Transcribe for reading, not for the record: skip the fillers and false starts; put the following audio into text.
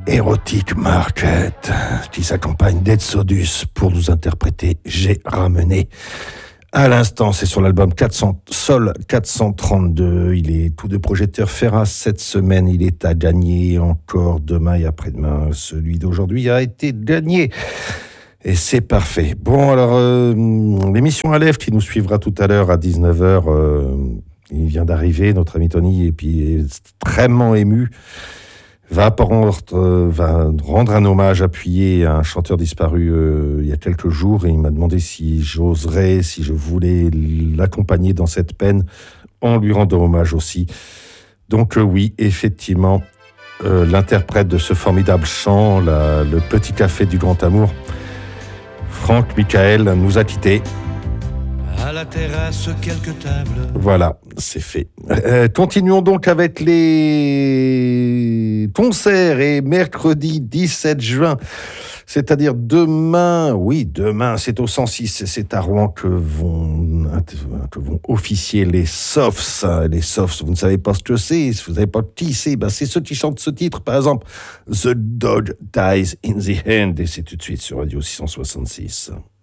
Erotic Market, qui s'accompagne d'Exodus pour nous interpréter J'ai ramené. À l'instant, c'est sur l'album 400, Sol 432. Il est tout de projecteur Ferraz cette semaine. Il est à gagner encore demain et après-demain. Celui d'aujourd'hui a été gagné. Et c'est parfait. Bon, alors, l'émission Aleph qui nous suivra tout à l'heure à 19h, il vient d'arriver, notre ami Tony, et puis est extrêmement ému. Va rendre un hommage appuyé à un chanteur disparu il y a quelques jours, et il m'a demandé si j'oserais, si je voulais l'accompagner dans cette peine en lui rendant hommage aussi. Donc oui, effectivement, l'interprète de ce formidable chant, le Petit Café du Grand Amour, Franck Michael, nous a quittés. À la terrasse, quelques tables. Voilà, c'est fait. Continuons donc avec les concerts et mercredi 17 juin, c'est-à-dire demain, c'est au 106, c'est à Rouen que vont officier les Softs. Les Softs, vous ne savez pas ce que c'est, si vous ne savez pas qui c'est, c'est ceux qui chantent ce titre, par exemple, The Dog Dies in the Hand, et c'est tout de suite sur Radio 666.